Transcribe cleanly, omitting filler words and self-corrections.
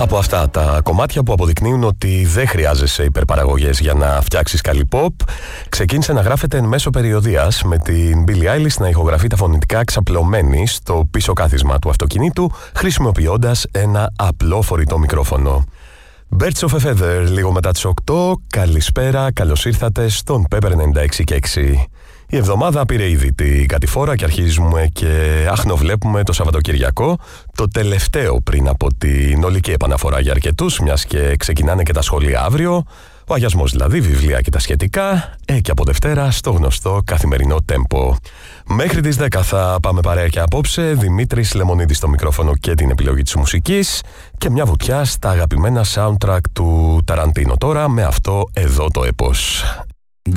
Από αυτά τα κομμάτια που αποδεικνύουν ότι δεν χρειάζεσαι υπερπαραγωγές για να φτιάξεις καλή pop, ξεκίνησε να γράφεται εν μέσω περιοδίας, με την Billie Eilish να ηχογραφεί τα φωνητικά ξαπλωμένη στο πίσω κάθισμα του αυτοκινήτου, χρησιμοποιώντας ένα απλό φορητό μικρόφωνο. Birds of a Feather, λίγο μετά τις 8. Καλησπέρα, καλώς ήρθατε στον Pepper 96,6. Η εβδομάδα πήρε ήδη την κατηφόρα και αρχίζουμε και άχνοβλέπουμε το Σαββατοκυριακό, το τελευταίο πριν από την ολική επαναφορά για αρκετούς, μιας και ξεκινάνε και τα σχολεία αύριο, ο αγιασμός δηλαδή, βιβλία και τα σχετικά, και από Δευτέρα στο γνωστό καθημερινό τέμπο. Μέχρι τις 10 θα πάμε παρέα και απόψε, Δημήτρης Λεμονίδης στο μικρόφωνο και την επιλογή της μουσικής και μια βουτιά στα αγαπημένα soundtrack του Ταραντίνο. Τώρα με αυτό εδώ το έπος.